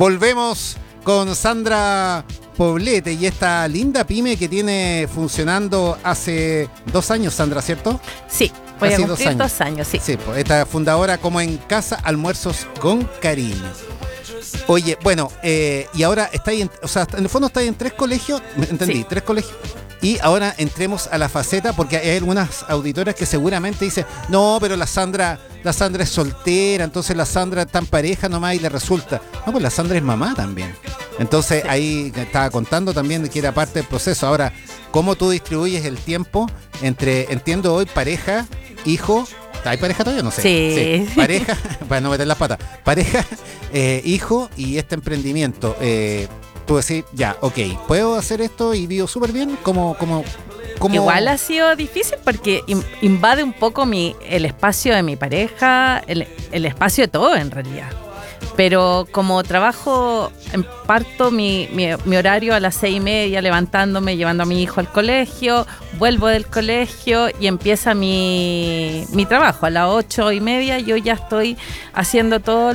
Volvemos con Sandra Poblete y esta linda pyme que tiene funcionando hace 2 años, Sandra, ¿cierto? Sí, voy Casi a cumplir 2 años. sí. Sí, pues esta fundadora como en casa, almuerzos con cariño. Oye, bueno, y ahora está ahí, o sea, en el fondo está ahí en 3 colegios, entendí, Sí. 3 colegios. Y ahora entremos a la faceta, porque hay algunas auditoras que seguramente dicen, no, pero la Sandra es soltera, entonces la Sandra está en pareja nomás y le resulta. No, pues la Sandra es mamá también. Entonces ahí estaba contando también que era parte del proceso. Ahora, ¿cómo tú distribuyes el tiempo entre, entiendo hoy, pareja, hijo? ¿Hay pareja todavía? No sé. Sí. Pareja, para no meter las patas. Pareja, hijo y este emprendimiento. Tú decís, ya, ok, ¿puedo hacer esto y vivo súper bien? ¿Cómo? Igual ha sido difícil porque invade un poco el espacio de mi pareja, el espacio de todo en realidad. Pero como trabajo, parto mi horario a las 6:30, levantándome, llevando a mi hijo al colegio, vuelvo del colegio y empieza mi trabajo. A las 8:30 yo ya estoy haciendo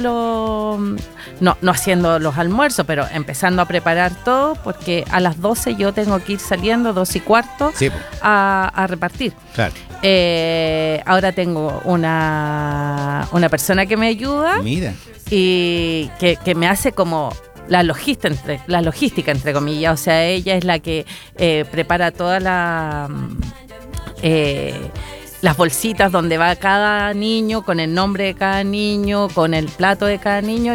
no haciendo los almuerzos, pero empezando a preparar todo, porque a las 12 yo tengo que ir saliendo, 12:15, sí, a repartir. Claro. Ahora tengo una persona que me ayuda. Mira. Y que me hace como la logística entre comillas, o sea, ella es la que prepara todas las bolsitas donde va cada niño, con el nombre de cada niño, con el plato de cada niño.